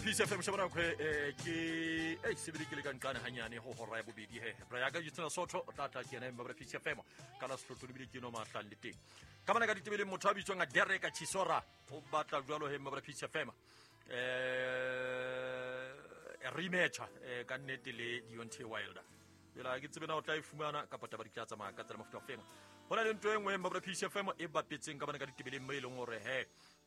Peace FM shebana kwe ke sebedi ke le ka nqane hanyane ho hora ya bobedi he ra ya ka jitsena sotho o tata ke ena Mabra Peace FM kana sotho le bile ke no matlang le teng ka bana ka ditebele motho a bitswang a Derek Chisora o batla jwalo he Mabra Peace FM rematch ka nnete le Deontay Wilder bela ke tsebena o tla e fumana ka pota ba di tlatsa maka tsa mafuta fenga hona le ntwe engwe Mabra Peace FM e bapetseng ka bana ka ditebele mo ileng hore he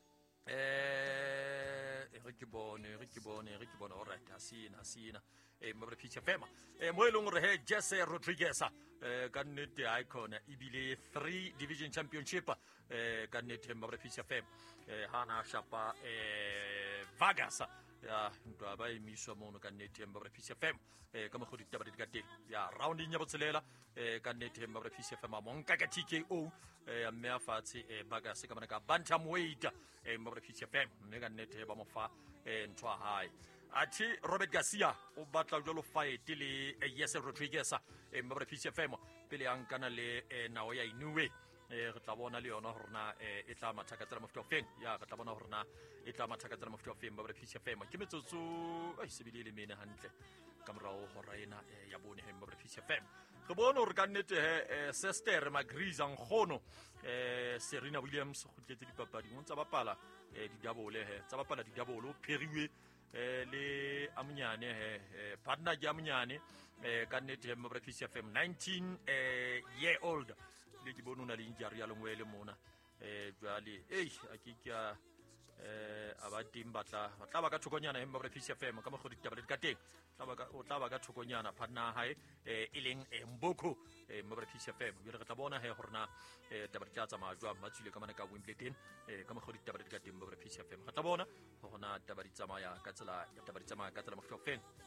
re ke bone alright asina Mabra Peace FM mo ileng hore he Jesse Rodriguez ka nnete icon ibile 3 division championship ka nnete Mabra Peace FM hana shapa Vegas ya ntwa ba emiswa mono ka nnete Mabra Peace FM ka mo godita ba di ka teng ya rounding ya botselela ka nnete Mabra Peace FM monka ka TKO ya mme afatse Vegas ka bana ka bantamweight Mabra Peace FM ne ka nnete ba mo fa ntwa hai athi Robert Garcia o batla jalo fight le Jesse Rodriguez Mabra Peace FM pele ankana le Naoya Inoue re tla bona le yona horna e tla mathaka tsela mafuta ofeng ya re tla bona horna e tla mathaka tsela mafuta ofeng Mabra Peace FM ke metsotso sebile le mene hantle ka morao hora ena ya bone he Mabra Peace FM re bona hore ka nnete he Sester Magriza Nkgono Serena Williams go tletse dipapadi mo tsa bapala di double he tsa bapala di double o pheriwe le amnyane he partner ja amnyane ka nnete Mabra Peace FM 19 year old le ke bona na le injury ya lengwele mona jwale akika abatim batla ba ka thokonyana he Mabra Peace FM ka mo go ditaba le ka teng tla ba ka thokonyana partner hae ileng Mboko Mabra Peace FM bile re tla bona he horna taba tsa tsa majwa matsile ka mana ka Wimbledon ka mo go ditaba le ka teng Mabra Peace FM re tla bona hona taba di tsamaya ka tsela ya taba di tsamaya ka tsela mo fofeng